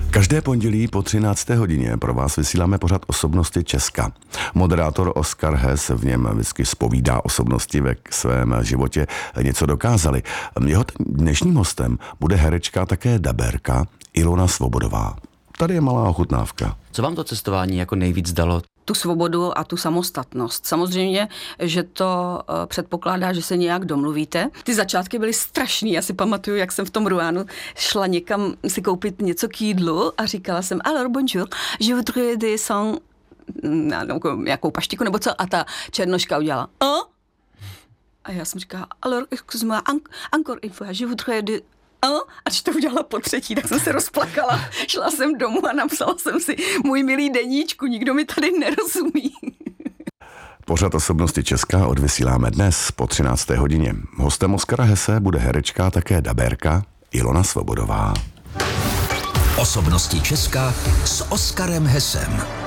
Každé pondělí po 13. hodině pro vás vysíláme pořad Osobnosti Česka. Moderátor Oskar Hess v něm vždycky zpovídá osobnosti ve svém životě něco dokázali. Jeho dnešním hostem bude herečka, také dabérka Ilona Svobodová. Tady je malá ochutnávka. Co vám to cestování jako nejvíc dalo? Tu svobodu a tu samostatnost. Samozřejmě, že to předpokládá, že se nějak domluvíte. Ty začátky byly strašný. Já si pamatuju, jak jsem v tom Ruánu šla někam si koupit něco k jídlu a říkala jsem, alors bonjour, je voudrais des sans... nějakou paštiku nebo co? A ta černoška udělala, a já jsem říkala, alors excuse-moi, encore une fois, je voudrais des... A když to udělala po třetí, tak jsem se rozplakala. Šla jsem domů a napsala jsem si můj milý deníčku, nikdo mi tady nerozumí. Pořad Osobnosti Česka odvysíláme dnes po 13. hodině. Hostem Oskara Hesse bude herečka a také dabérka Ilona Svobodová. Osobnosti Česka s Oskarem Hessem.